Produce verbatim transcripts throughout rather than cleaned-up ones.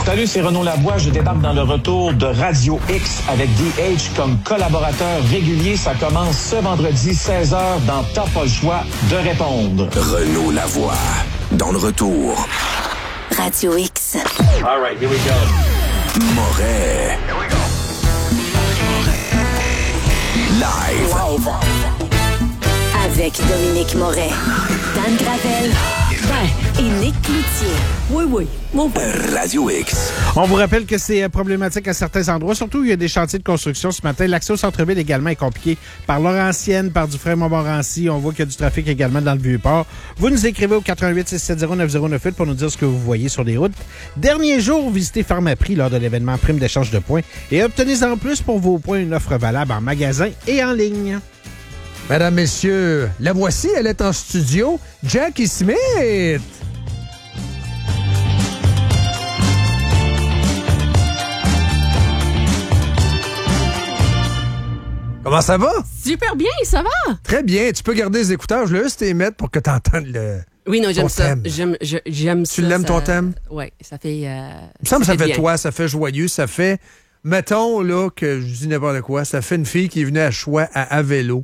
Salut, c'est Renaud Lavoie. Je débarque dans le retour de Radio X avec D H comme collaborateur régulier. Ça commence ce vendredi seize heures dans T'as pas le choix de répondre. Renaud Lavoie, dans le retour. Radio X. All right, here we go. Moret. Here we go. Live. Live. Avec Dominique Moret, Dan Gravel, ben, et Nick Cloutier. Oui, oui, mon père. Radio X. On vous rappelle que c'est problématique à certains endroits, surtout il y a des chantiers de construction ce matin. L'accès au centre-ville également est compliqué par Laurentienne, par Dufresne-Montmorency. On voit qu'il y a du trafic également dans le Vieux-Port. Vous nous écrivez au quatre un huit, six sept zéro, neuf zéro neuf huit pour nous dire ce que vous voyez sur les routes. Dernier jour, visitez Pharmaprix lors de l'événement Prime d'échange de points et obtenez en plus pour vos points une offre valable en magasin et en ligne. Mesdames, messieurs, la voici, elle est en studio, Jackie Smith. Comment ça va? Super bien, ça va? Très bien. Tu peux garder les écouteurs. Je le juste les mettre pour que tu entendes le. Oui, non, j'aime ton ça. thème. J'aime, je- j'aime Tu ça. l'aimes, ça- ton thème? Oui, ça fait. Euh, Il me semble que ça fait bien. toi, ça fait joyeux, ça fait. Mettons, là, que je dis n'importe quoi, ça fait une fille qui est venue à choix à, à vélo.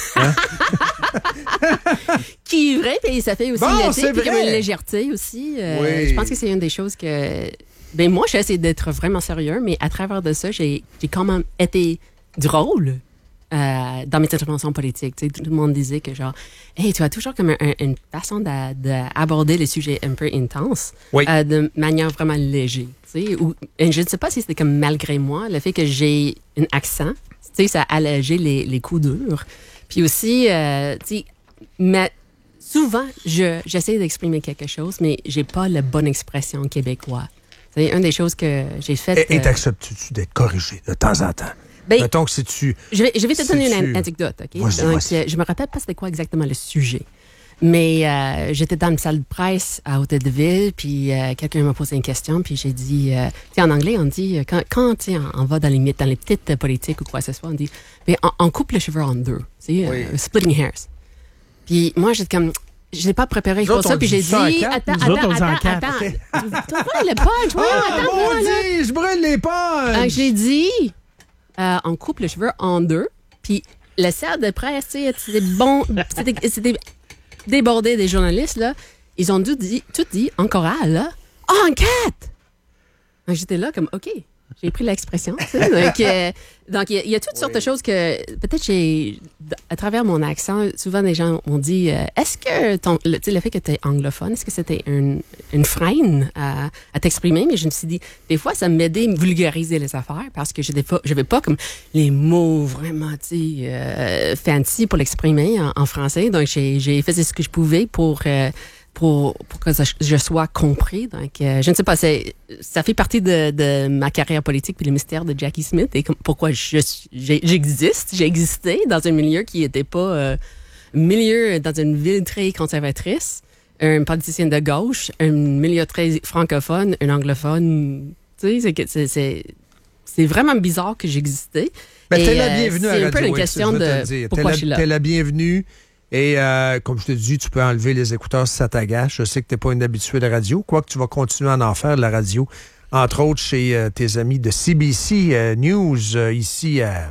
Qui est vrai, puis ça fait aussi Bon, l'été, c'est puis comme vrai. une légèreté aussi. Euh, Oui. Je pense que c'est une des choses que. Ben moi, j'ai essayé d'être vraiment sérieux, mais à travers de ça, j'ai, j'ai quand même été drôle. Euh, dans mes interventions politiques, tu sais, tout le monde disait que genre, hey, tu as toujours comme un- un- une façon d'a- d'aborder les sujets un peu intenses, Oui. euh, de manière vraiment légère, tu sais. Ou, et je ne sais pas si c'était comme malgré moi, le fait que j'ai un accent, tu sais, ça a allégé les, les coups durs. Puis aussi, euh, tu sais, mais souvent, je, j'essaie d'exprimer quelque chose, mais j'ai pas la bonne expression québécoise. C'est une des choses que j'ai faites. Et, et euh, t'acceptes-tu d'être corrigé de temps en temps? ben, Mettons que si tu. Je vais, je vais te Si donner tu- une an- anecdote, OK? Vas-y, Donc, vas-y. euh, je me rappelle pas c'était quoi exactement le sujet. Mais euh, j'étais dans une salle de presse à Hôtel de Ville, puis euh, quelqu'un m'a posé une question, puis j'ai dit, euh, tu sais, en anglais, on dit, euh, quand, quand tu sais, on, on va dans les, dans les petites euh, politiques ou quoi que ce soit, on dit, mais on, on coupe les cheveux en deux, tu sais, Oui. euh, splitting hairs. Puis moi, j'étais comme, je n'ai pas préparé Nous pour autres, ça, on puis dit j'ai ça en dit, quatre. attends, Nous attends, autres, on dit en attends, quatre. attends, tu vois le punch, ouais, Ah, attends, moi, là. maudit, je brûle les punchs! Ah, j'ai dit, euh, on coupe les cheveux en deux, puis le salle de presse, tu sais, c'était bon, c'était, c'était débordé des journalistes, là. Ils ont tout dit, tout dit en chorale, là. En quatre! Donc, j'étais là comme, OK, j'ai pris l'expression. tu sais. Donc, euh, donc, il y, a- il y a toutes sortes de choses que, peut-être, j'ai, à travers mon accent, souvent, les gens ont dit, euh, est-ce que ton, le, tu sais, le fait que tu es anglophone, est-ce que c'était une, une freine à, à t'exprimer? Mais je me suis dit, des fois, ça m'aidait à me vulgariser les affaires parce que je n'avais pas comme les mots vraiment, tu sais, euh, fancy pour l'exprimer en, en français. Donc, j'ai, j'ai fait ce que je pouvais pour... euh, Pour, pour que je, je sois compris. Donc, euh, je ne sais pas, c'est, ça fait partie de, de ma carrière politique puis le mystère de Jackie Smith et comme, pourquoi je, suis- j'ai- j'existe. J'ai existé dans un milieu qui n'était pas euh, un milieu dans une ville très conservatrice, un politicien de gauche, un milieu très francophone, un anglophone. Tu sais, c'est, que- c'est, c'est, c'est vraiment bizarre que j'existais. Ben, Et, t'es la euh, bienvenue à c'est Radio un peu une X, question je veux te le de dire. pourquoi T'es je suis la, là. T'es la bienvenue. Et euh, comme je te dis, tu peux enlever les écouteurs si ça t'agace. Je sais que t'es pas une habituée de radio, quoique tu vas continuer à en faire de la radio, entre autres chez euh, tes amis de C B C euh, News, euh, ici à...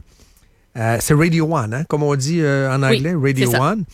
à- c'est Radio One, hein, comme on dit euh, en Oui, anglais, Radio c'est ça. One.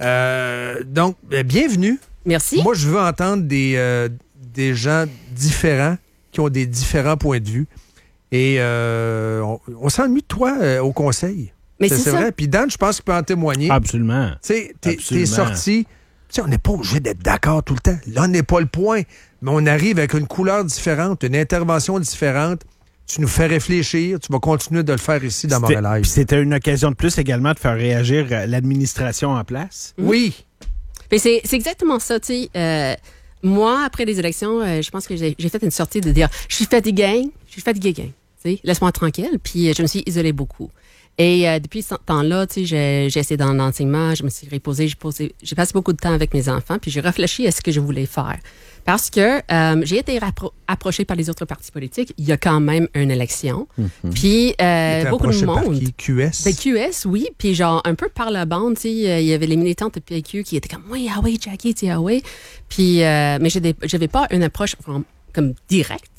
Euh, donc, ben, bienvenue. Merci. Moi, je veux entendre des, euh, des gens différents qui ont des différents points de vue. Et euh, on, on s'ennuie de toi euh, au conseil. Mais c'est c'est c'est ça. vrai. Puis Dan, je pense qu'il peut en témoigner. Absolument. Tu sais, t'es, Absolument. t'es sorti. Tu sais, on n'est pas obligé d'être d'accord tout le temps. Là, on n'est pas le point. Mais on arrive avec une couleur différente, une intervention différente. Tu nous fais réfléchir. Tu vas continuer de le faire ici dans C'était- Montréal. Puis c'était une occasion de plus également de faire réagir euh, l'administration en place. Oui. Mais c'est, c'est exactement ça, tu sais. Euh, moi, après les élections, euh, je pense que j'ai, j'ai fait une sortie de dire, je suis fatiguée, je suis fatiguée, gang. Tu sais, laisse-moi tranquille. Puis euh, je me suis isolée beaucoup. Et euh, depuis ce temps-là, tu sais, j'ai, j'ai essayé dans l'enseignement, je me suis reposée, j'ai, posé, j'ai passé beaucoup de temps avec mes enfants, puis j'ai réfléchi à ce que je voulais faire. Parce que euh, j'ai été rappro- approchée par les autres partis politiques. Il y a quand même une élection. Mm-hmm. Puis euh, T'es beaucoup de approché par monde. qui? Q S? Ben, Q S, oui. Puis genre, un peu par la bande, tu sais, euh, il y avait les militantes de P A Q qui étaient comme, oui, ah oui, Jackie, tu sais, ah oui. Puis, euh, mais j'avais, j'avais pas une approche vraiment, comme directe.